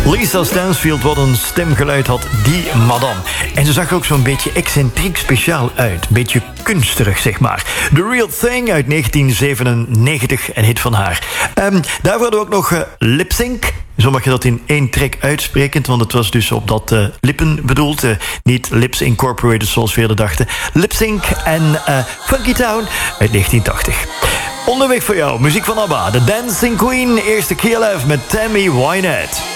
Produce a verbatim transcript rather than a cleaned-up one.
Lisa Stansfield, wat een stemgeluid had die madame. En ze zag er ook zo'n beetje excentriek speciaal uit. Een beetje kunsterig, zeg maar. The Real Thing uit negentien zevenennegentig, een hit van haar. Um, daarvoor hadden we ook nog uh, Lip Sync. Zo mag je dat in één track uitsprekend, want het was dus op dat uh, lippen bedoeld. Uh, niet Lips Incorporated, zoals velen dachten. Lip Sync en uh, Funky Town uit negentien tachtig. Onderweg voor jou, muziek van ABBA. The Dancing Queen, eerste K L F met Tammy Wynette.